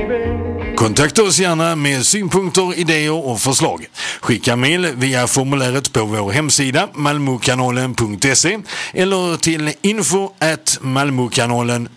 Kontakta oss gärna med synpunkter, idéer och förslag. Skicka mejl via formuläret på vår hemsida malmokanalen.se eller till info@malmokanalen.se.